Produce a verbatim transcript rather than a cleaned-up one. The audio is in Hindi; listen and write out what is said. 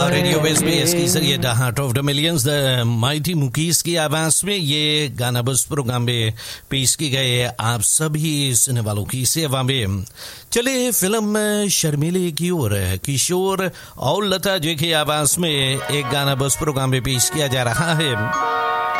रेडियो बेस पे इसकी जरिए the heart of the millions the mighty मुकीस की आवाज में ये गाना बस प्रोग्राम में पेश की गए आप सभी सुनने वालों की सेवा में। चले फिल्म शर्मिले की ओर किशोर और लता जी की आवाज में एक गाना बस प्रोग्राम में पेश किया जा रहा है।